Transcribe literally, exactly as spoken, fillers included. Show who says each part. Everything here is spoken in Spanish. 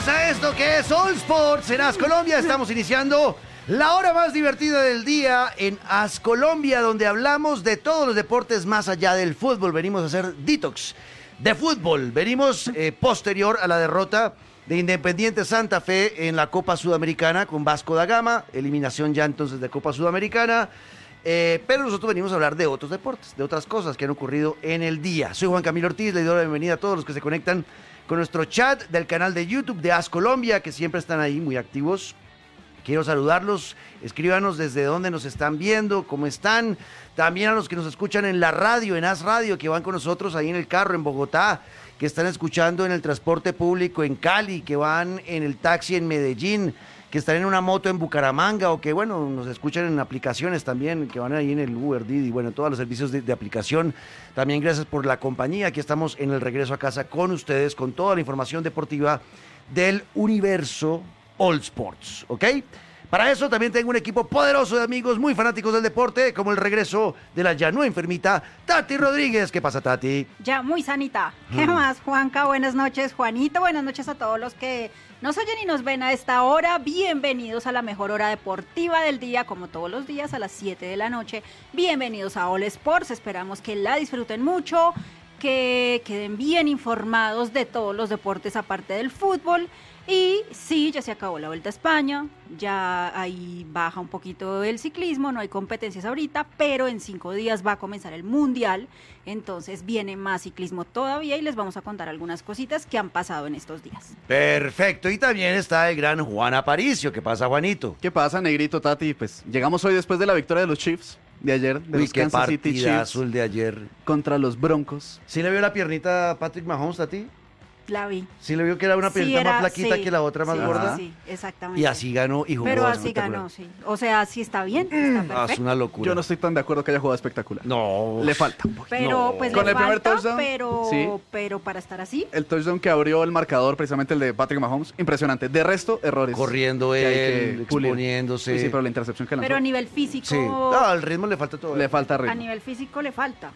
Speaker 1: Bienvenidos a esto que es All Sports en As Colombia. Estamos iniciando la hora más divertida del día en As Colombia, donde hablamos de todos los deportes más allá del fútbol. Venimos a hacer detox de fútbol. Venimos eh, posterior a la derrota de Independiente Santa Fe en la Copa Sudamericana con Vasco da Gama. Eliminación ya entonces de Copa Sudamericana. Eh, pero nosotros venimos a hablar de otros deportes, de otras cosas que han ocurrido en el día. Soy Juan Camilo Ortiz, le doy la bienvenida a todos los que se conectan con nuestro chat del canal de YouTube de As Colombia, que siempre están ahí muy activos. Quiero saludarlos, escríbanos desde dónde nos están viendo, cómo están. También a los que nos escuchan en la radio, en As Radio, que van con nosotros ahí en el carro en Bogotá, que están escuchando en el transporte público en Cali, que van en el taxi en Medellín, que están en una moto en Bucaramanga o que, bueno, nos escuchan en aplicaciones también, que van ahí en el Uber, Didi, bueno, todos los servicios de, de aplicación. También gracias por la compañía. Aquí estamos en el regreso a casa con ustedes, con toda la información deportiva del universo All Sports, ¿ok? Para eso también tengo un equipo poderoso de amigos muy fanáticos del deporte, como el regreso de la ya no enfermita Tati Rodríguez. ¿Qué pasa, Tati?
Speaker 2: Ya muy sanita. ¿Qué
Speaker 1: Mm.
Speaker 2: más, Juanca? Buenas noches, Juanito. Buenas noches a todos los que nos oyen y nos ven a esta hora. Bienvenidos a la mejor hora deportiva del día, como todos los días a las siete de la noche. Bienvenidos a All Sports. Esperamos que la disfruten mucho, que queden bien informados de todos los deportes aparte del fútbol. Y sí, ya se acabó la Vuelta a España, ya ahí baja un poquito el ciclismo, no hay competencias ahorita, pero en cinco días va a comenzar el Mundial, entonces viene más ciclismo todavía y les vamos a contar algunas cositas que han pasado en estos días.
Speaker 1: Perfecto, y también está el gran Juan Aparicio. ¿Qué pasa, Juanito?
Speaker 3: ¿Qué pasa, negrito, Tati? Pues llegamos hoy después de la victoria de los Chiefs de ayer, de
Speaker 1: Uy,
Speaker 3: los
Speaker 1: qué
Speaker 3: Kansas City Chiefs
Speaker 1: partidazo el de ayer.
Speaker 3: contra los Broncos.
Speaker 1: ¿Sí le vio la piernita a Patrick Mahomes, Tati?
Speaker 2: La vi.
Speaker 1: ¿Sí le vio que era una
Speaker 2: Sí,
Speaker 1: piernita
Speaker 2: era-
Speaker 1: más flaquita
Speaker 2: sí,
Speaker 1: que la otra más
Speaker 2: sí,
Speaker 1: gorda?
Speaker 2: Sí, sí, exactamente.
Speaker 1: Y así ganó y jugó
Speaker 2: Pero así
Speaker 1: espectacular.
Speaker 2: ganó, sí. O sea, sí está bien, está
Speaker 1: Ah, es
Speaker 2: perfecto.
Speaker 1: una locura.
Speaker 3: Yo no estoy tan de acuerdo que haya jugado espectacular.
Speaker 1: No.
Speaker 3: Le falta un poquito.
Speaker 2: Pero
Speaker 1: No.
Speaker 2: pues
Speaker 3: Con
Speaker 2: le
Speaker 3: el primer
Speaker 2: falta,
Speaker 3: touchdown,
Speaker 2: pero,
Speaker 3: sí.
Speaker 2: pero para estar así,
Speaker 3: El touchdown que abrió el marcador, precisamente el de Patrick Mahomes, impresionante. De resto, errores.
Speaker 1: Corriendo
Speaker 3: que hay
Speaker 1: él,
Speaker 3: que pulir.
Speaker 1: exponiéndose.
Speaker 3: Sí, sí, pero la intercepción que lanzó
Speaker 2: pero a nivel físico,
Speaker 1: Sí. No, al ritmo le falta todo.
Speaker 3: le falta ritmo.
Speaker 2: a nivel físico le falta.